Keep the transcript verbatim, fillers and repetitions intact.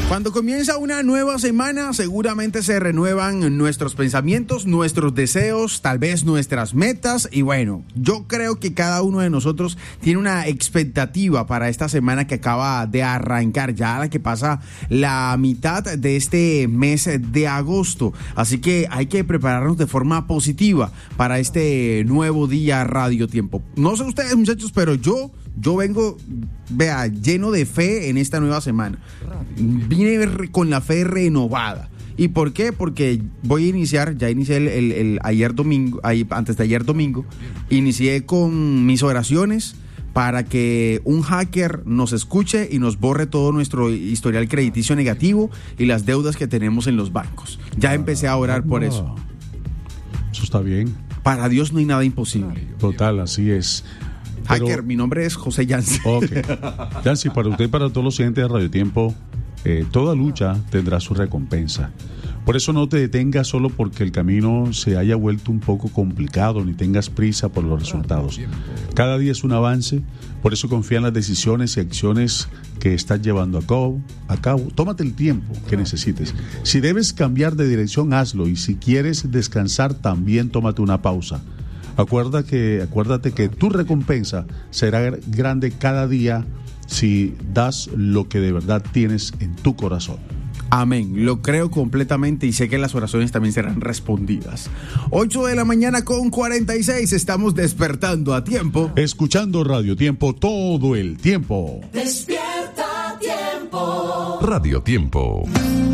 Cuando comienza una nueva semana, seguramente se renuevan nuestros pensamientos, nuestros deseos, tal vez nuestras metas. Y bueno, yo creo que cada uno de nosotros tiene una expectativa para esta semana que acaba de arrancar, ya la que pasa la mitad de este mes de agosto. Así que hay que prepararnos de forma positiva para este nuevo día Radio Tiempo. No sé ustedes, muchachos, pero yo... Yo vengo, vea, lleno de fe en esta nueva semana. Vine con la fe renovada. ¿Y por qué? Porque voy a iniciar, ya inicié el, el, el ayer domingo, ahí, antes de ayer domingo, inicié con mis oraciones para que un hacker nos escuche y nos borre todo nuestro historial crediticio negativo y las deudas que tenemos en los bancos. Ya empecé a orar por eso. Eso está bien. Para Dios no hay nada imposible. Total, así es. Hacker, Pero, mi nombre es José Yancy. Ok. Yancy, para usted y para todos los oyentes de Radio Tiempo, eh, toda lucha tendrá su recompensa. Por eso no te detengas solo porque el camino se haya vuelto un poco complicado, ni tengas prisa por los resultados. Cada día es un avance, por eso confía en las decisiones y acciones que estás llevando a cabo. A cabo. Tómate el tiempo que necesites. Si debes cambiar de dirección, hazlo. Y si quieres descansar, también tómate una pausa. Acuerda que, acuérdate que tu recompensa será grande cada día si das lo que de verdad tienes en tu corazón. Amén, lo creo completamente y sé que las oraciones también serán respondidas. ocho de la mañana con cuarenta y seis, estamos despertando a tiempo. Escuchando Radio Tiempo todo el tiempo. Despierta Tiempo. Radio Tiempo.